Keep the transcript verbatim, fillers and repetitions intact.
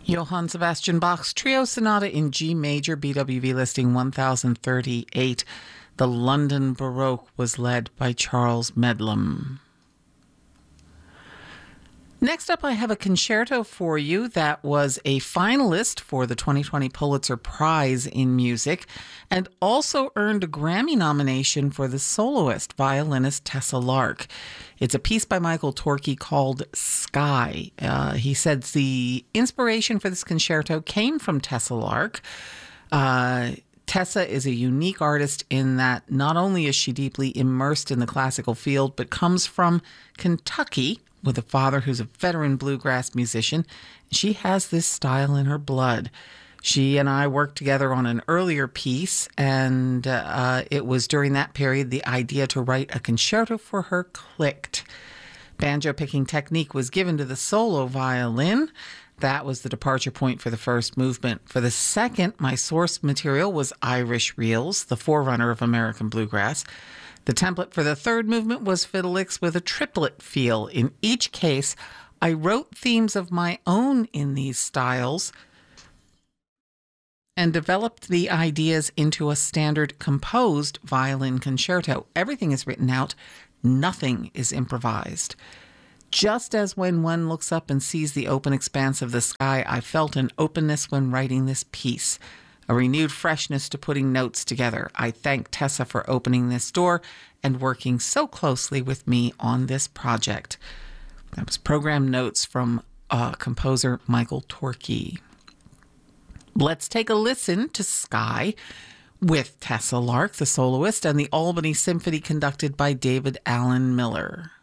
Johann Sebastian Bach's Trio Sonata in G major, B W V listing one thousand thirty-eight. The London Baroque was led by Charles Medlam. Next up, I have a concerto for you that was a finalist for the twenty twenty Pulitzer Prize in Music and also earned a Grammy nomination for the soloist, violinist Tessa Lark. It's a piece by Michael Torke called Sky. Uh, he said the inspiration for this concerto came from Tessa Lark. Uh, Tessa is a unique artist in that not only is she deeply immersed in the classical field, but comes from Kentucky, with a father who's a veteran bluegrass musician. She has this style in her blood. She and I worked together on an earlier piece, and uh, it was during that period the idea to write a concerto for her clicked. Banjo-picking technique was given to the solo violin. That was the departure point for the first movement. For the second, my source material was Irish reels, the forerunner of American bluegrass. The template for the third movement was fiddlix with a triplet feel. In each case, I wrote themes of my own in these styles and developed the ideas into a standard composed violin concerto. Everything is written out. Nothing is improvised. Just as when one looks up and sees the open expanse of the sky, I felt an openness when writing this piece, a renewed freshness to putting notes together. I thank Tessa for opening this door and working so closely with me on this project. That was program notes from uh, composer Michael Torke. Let's take a listen to Sky with Tessa Lark, the soloist, and the Albany Symphony conducted by David Allen Miller.